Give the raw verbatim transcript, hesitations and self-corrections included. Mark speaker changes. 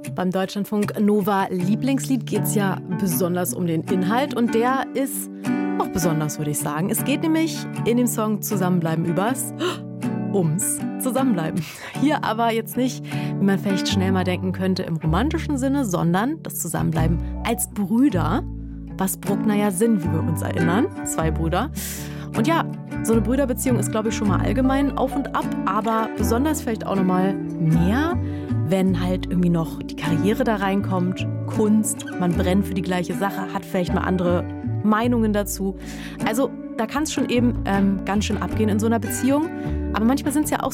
Speaker 1: Beim Deutschlandfunk Nova Lieblingslied geht es ja besonders um den Inhalt und der ist auch besonders, würde ich sagen. Es geht nämlich in dem Song Zusammenbleiben übers ums Zusammenbleiben. Hier aber jetzt nicht, wie man vielleicht schnell mal denken könnte, im romantischen Sinne, sondern das Zusammenbleiben als Brüder, was Bruckner ja sind, wie wir uns erinnern, zwei Brüder. Und ja, so eine Brüderbeziehung ist, glaube ich, schon mal allgemein auf und ab, aber besonders vielleicht auch noch mal mehr, wenn halt irgendwie noch die Karriere da reinkommt, Kunst, man brennt für die gleiche Sache, hat vielleicht mal andere Meinungen dazu. Also da kann es schon eben ähm, ganz schön abgehen in so einer Beziehung. Aber manchmal sind es ja auch